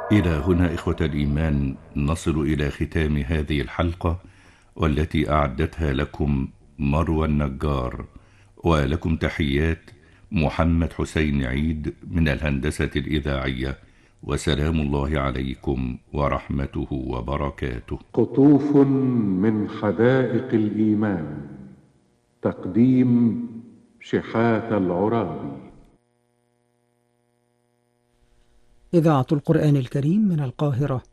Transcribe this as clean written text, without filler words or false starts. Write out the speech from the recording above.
إلى هنا إخوة الإيمان نصل إلى ختام هذه الحلقة، والتي أعدتها لكم مروى النجار، ولكم تحيات محمد حسين عيد من الهندسة الإذاعية، وسلام الله عليكم ورحمته وبركاته. قطوف من حدائق الإيمان، تقديم شحات العرابي. إذاعة القرآن الكريم من القاهرة